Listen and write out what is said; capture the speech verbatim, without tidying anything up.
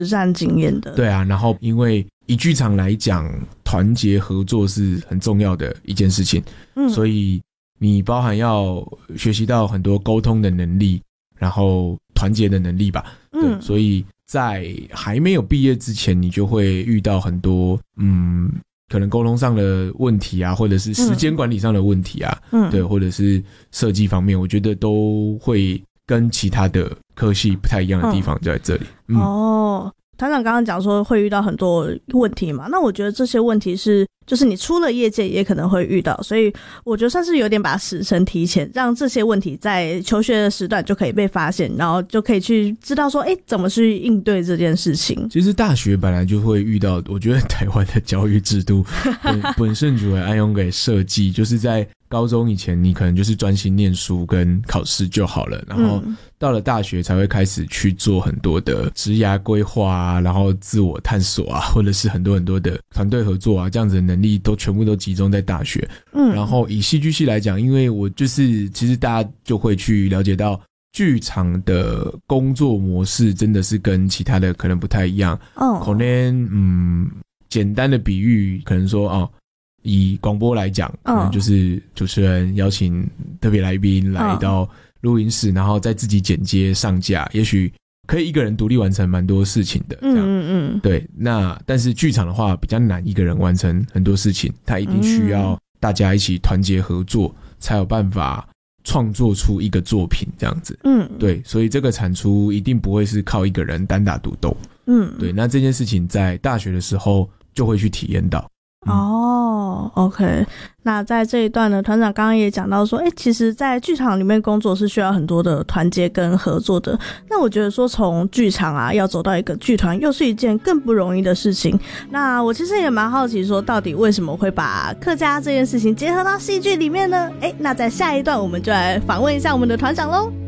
实战经验的。 对啊，然后因为以剧场来讲，团结合作是很重要的一件事情，嗯，所以你包含要学习到很多沟通的能力，然后团结的能力吧，对，嗯，所以在还没有毕业之前，你就会遇到很多嗯，可能沟通上的问题啊，或者是时间管理上的问题啊，嗯，对，或者是设计方面，我觉得都会跟其他的科系不太一样的地方就在这里。嗯嗯， 哦，团长刚刚讲说会遇到很多问题嘛，那我觉得这些问题是就是你出了业界也可能会遇到，所以我觉得算是有点把时程提前，让这些问题在求学的时段就可以被发现，然后就可以去知道说诶怎么去应对这件事情。 其实大学本来就会遇到，我觉得台湾的教育制度本本身就会按用给设计，就是在高中以前你可能就是专心念书跟考试就好了，然后到了大学才会开始去做很多的职涯规划啊，然后自我探索啊，或者是很多很多的团队合作啊，这样子的能力都全部都集中在大学。嗯，然后以戏剧系来讲，因为我就是其实大家就会去了解到剧场的工作模式真的是跟其他的可能不太一样。哦，可能嗯简单的比喻可能说哦，以广播来讲，可能就是主持人邀请特别来宾来到录音室，然后再自己剪接上架，也许可以一个人独立完成蛮多事情的。这样，嗯嗯，对。那但是剧场的话比较难一个人完成很多事情，它一定需要大家一起团结合作，才有办法创作出一个作品这样子。嗯，对。所以这个产出一定不会是靠一个人单打独斗。嗯，对。那这件事情在大学的时候就会去体验到。 嗯、哦 OK， 那在这一段呢，团长刚刚也讲到说诶其实在剧场里面工作是需要很多的团结跟合作的，那我觉得说从剧场啊要走到一个剧团又是一件更不容易的事情。那我其实也蛮好奇说到底为什么会把客家这件事情结合到戏剧里面呢？诶那在下一段我们就来访问一下我们的团长咯。